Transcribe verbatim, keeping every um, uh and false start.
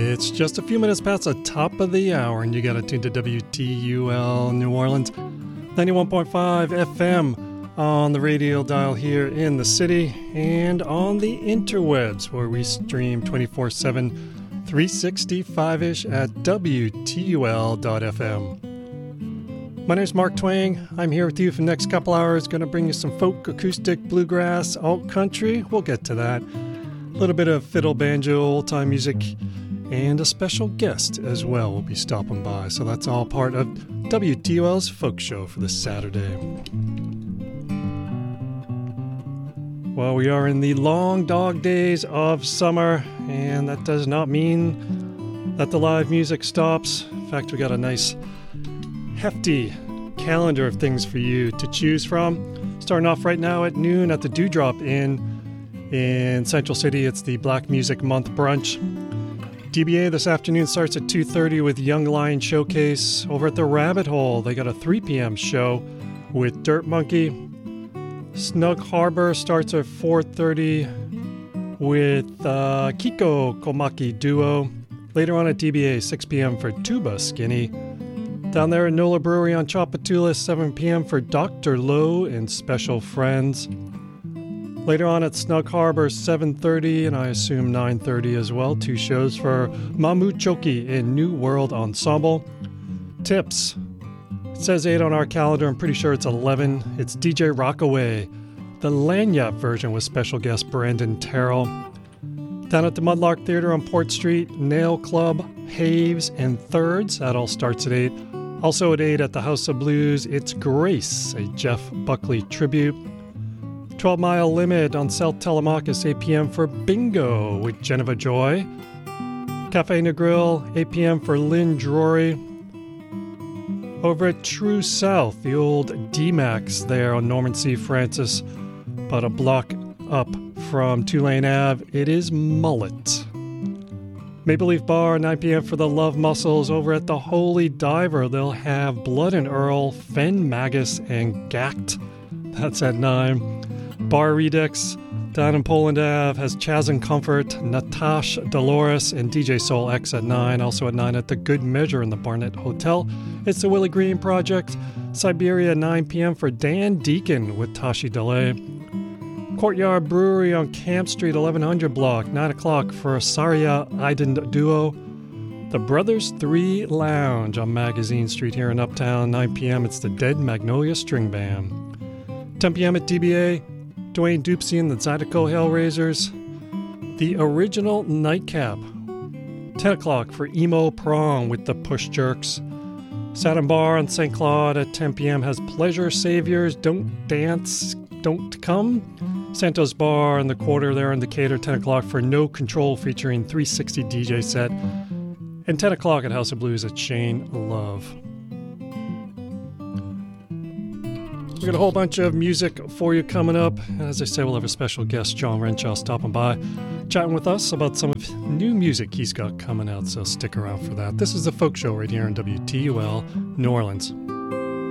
It's just a few minutes past the top of the hour, and you got to tune to W T U L New Orleans, ninety-one point five F M on the radio dial here in the city, and on the interwebs where we stream twenty-four seven, three sixty-five-ish at W T U L dot F M. My name's Mark Twang. I'm here with you for the next couple hours. Going to bring you some folk, acoustic, bluegrass, alt country. We'll get to that. A little bit of fiddle, banjo, old-time music, and a special guest as well will be stopping by. So that's all part of W T U L's Folk Show for this Saturday. Well, we are in the long dog days of summer, and that does not mean that the live music stops. In fact, we got a nice hefty calendar of things for you to choose from. Starting off right now at noon at the Dewdrop Inn in Central City. It's the Black Music Month brunch. D B A this afternoon starts at two thirty with Young Lion Showcase. Over at the Rabbit Hole, they got a three p.m. show with Dirt Monkey. Snug Harbor starts at four thirty with uh, Kiko Komaki Duo. Later on at D B A, six p.m. for Tuba Skinny. Down there at Nola Brewery on Chapatula, seven p.m. for Doctor Lowe and Special Friends. Later on at Snug Harbor, seven thirty, and I assume nine thirty as well. Two shows for Mamu Choki and New World Ensemble. Tips. It says eight on our calendar. I'm pretty sure it's eleven. It's D J Rockaway, the Lanyap version with special guest Brandon Terrell. Down at the Mudlark Theater on Port Street, Nail Club, Haves, and Thirds. That all starts at eight. Also at eight at the House of Blues, it's Grace, a Jeff Buckley tribute. twelve mile Limit on South Telemachus, eight p.m. for Bingo with Geneva Joy. Cafe Negril, eight p.m. for Lynn Drury. Over at True South, the old D-Max there on Norman C. Francis, about a block up from Tulane Ave, it is Mullet. Maple Leaf Bar, nine p.m. for the Love Muscles. Over at the Holy Diver, they'll have Blood and Earl, Fen Magus, and Gact. That's at nine. Bar Redux down in Poland Ave has Chaz and Comfort, Natasha Dolores, and D J Soul X at nine. Also at nine at the Good Measure in the Barnett Hotel, it's the Willie Green Project. Siberia, nine p.m. for Dan Deacon with Tashi Delay. Courtyard Brewery on Camp Street, eleven hundred block, nine o'clock for Saria Iden Duo. The Brothers three Lounge on Magazine Street here in Uptown, nine p.m. It's the Dead Magnolia String Band. ten p.m. at D B A, Dwayne Dupsy and the Zydeco Hellraisers. The Original Nightcap, ten o'clock for Emo Prong with the Push Jerks. Satin Bar on Saint Claude at ten p.m. has Pleasure Saviors, Don't Dance, Don't Come. Santos Bar in the Quarter there in Decatur, ten o'clock for No Control featuring three sixty D J set. And ten o'clock at House of Blues at Shane Love. We got a whole bunch of music for you coming up. As I say, we'll have a special guest, John Renshaw, stopping by, chatting with us about some of new music he's got coming out, so stick around for that. This is the Folk Show right here on W T U L New Orleans.